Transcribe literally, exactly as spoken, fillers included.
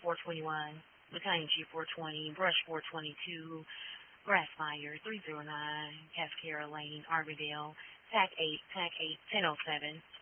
four twenty-one, Battalion G four twenty, Brush four twenty-two, Grassfire three zero nine, Cascara Lane, Arvindale, TAC eight, TAC eight, ten oh seven.